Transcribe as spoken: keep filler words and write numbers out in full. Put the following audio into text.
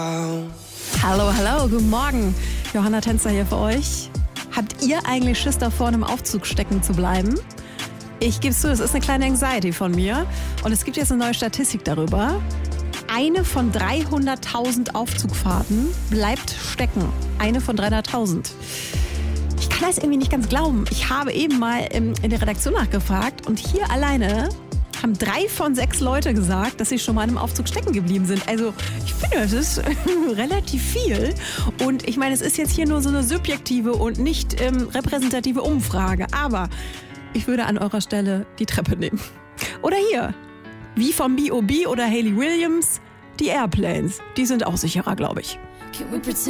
Hallo, hallo, guten Morgen. Johanna Tänzer hier für euch. Habt ihr eigentlich Schiss davor, in einem Aufzug stecken zu bleiben? Ich gebe es zu, das ist eine kleine Anxiety von mir. Und es gibt jetzt eine neue Statistik darüber. Eine von dreihunderttausend Aufzugfahrten bleibt stecken. Eine von dreihunderttausend. Ich kann das irgendwie nicht ganz glauben. Ich habe eben mal in der Redaktion nachgefragt und hier alleine haben drei von sechs Leute gesagt, dass sie schon mal in einem Aufzug stecken geblieben sind. Also ich finde, das ist relativ viel. Und ich meine, es ist jetzt hier nur so eine subjektive und nicht ähm, repräsentative Umfrage. Aber ich würde an eurer Stelle die Treppe nehmen. Oder hier, wie vom B O B oder Hayley Williams, die Airplanes. Die sind auch sicherer, glaube ich.